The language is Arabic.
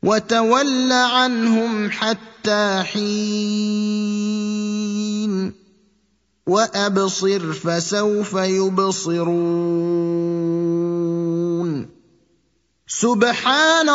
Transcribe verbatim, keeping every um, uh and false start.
وتول عنهم حتى حين وابصر فسوف يبصرون سبحان